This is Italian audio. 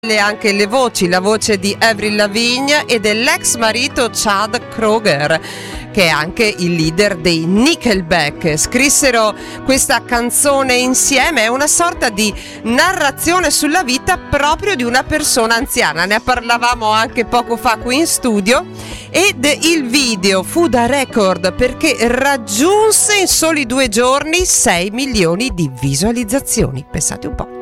Anche le voci, la voce di Avril Lavigne e dell'ex marito Chad Kroeger, che è anche il leader dei Nickelback. Scrissero questa canzone insieme, è una sorta di narrazione sulla vita proprio di una persona anziana. Ne parlavamo anche poco fa qui in studio, ed il video fu da record perché raggiunse in soli 2 giorni 6 milioni di visualizzazioni. Pensate un po'.